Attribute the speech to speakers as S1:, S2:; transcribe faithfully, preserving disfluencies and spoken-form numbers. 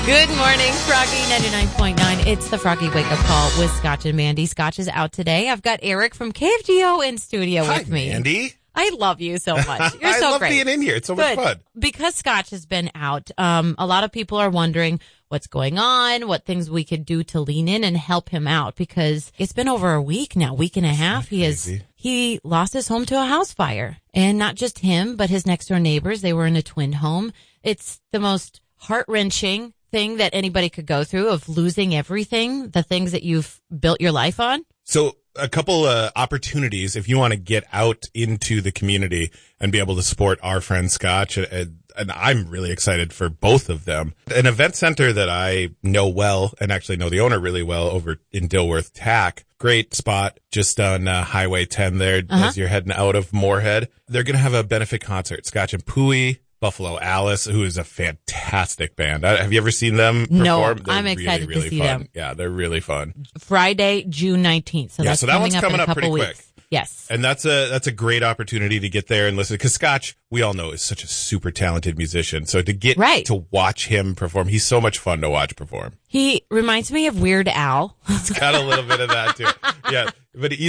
S1: Good morning, Froggy ninety-nine point nine. It's the Froggy Wake Up Call with Scotch and Mandy. Scotch is out today. I've got Eric from K F G O in studio
S2: Hi,
S1: with me.
S2: Mandy.
S1: I love you so much. You're so
S2: I love
S1: great.
S2: being in here. It's so
S1: Good.
S2: much fun.
S1: Because Scotch has been out, um, a lot of people are wondering what's going on, what things we could do to lean in and help him out, because it's been over a week now, week and a half. He is, he lost his home to a house fire, and not just him, but his next door neighbors. They were in a twin home. It's the most heart-wrenching thing that anybody could go through, of losing everything, the things that you've built your life on.
S2: So a couple uh, opportunities if you want to get out into the community and be able to support our friend Scotch. And, and I'm really excited for both of them. An event center that I know well, and actually know the owner really well, over in Dilworth, T A C. Great spot just on uh, Highway ten there
S1: Uh-huh.
S2: as you're heading out of Moorhead. They're going to have a benefit concert. Scotch and Pooey, Buffalo Alice, who is a fantastic band. Uh, have you ever seen them perform?
S1: No,
S2: They're
S1: I'm excited
S2: really, really
S1: to see
S2: fun.
S1: them.
S2: Yeah, they're really fun.
S1: Friday, June nineteenth. So
S2: Yeah,
S1: that's
S2: so that
S1: coming
S2: one's
S1: up
S2: coming
S1: in a
S2: up
S1: couple
S2: pretty
S1: weeks.
S2: quick.
S1: Yes.
S2: And that's a that's a great opportunity to get there and listen, because Scotch, we all know, is such a super talented musician. So to get
S1: Right.
S2: to watch him perform, he's so much fun to watch perform.
S1: He reminds me of Weird Al.
S2: It's got a little bit of that too. Yeah, but